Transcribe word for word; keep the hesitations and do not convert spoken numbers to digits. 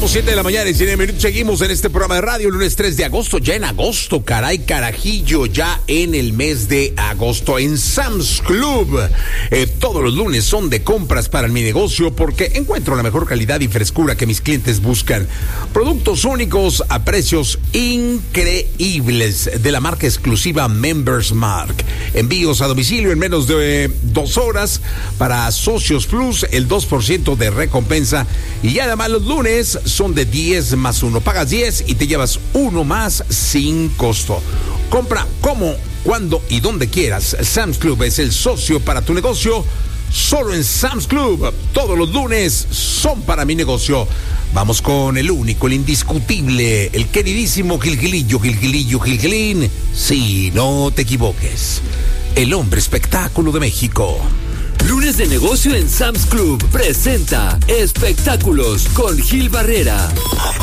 siete de la mañana y cien minutos. Seguimos en este programa de radio, lunes tres de agosto. Ya en agosto, caray, carajillo, ya en el mes de agosto. En Sam's Club, eh, todos los lunes son de compras para mi negocio porque encuentro la mejor calidad y frescura que mis clientes buscan. Productos únicos a precios increíbles de la marca exclusiva Members Mark. Envíos a domicilio en menos de dos horas. Para Socios Plus, el dos por ciento de recompensa. Y además los lunes son de diez más uno. Pagas diez y te llevas uno más sin costo. Compra como, cuando y donde quieras. Sam's Club es el socio para tu negocio. Solo en Sam's Club. Todos los lunes son para mi negocio. Vamos con el único, el indiscutible, el queridísimo Gilgilillo, Gilgilillo, Gilgilín. Sí, no te equivoques. El hombre espectáculo de México. Lunes de negocio en Sam's Club presenta Espectáculos con Gil Barrera.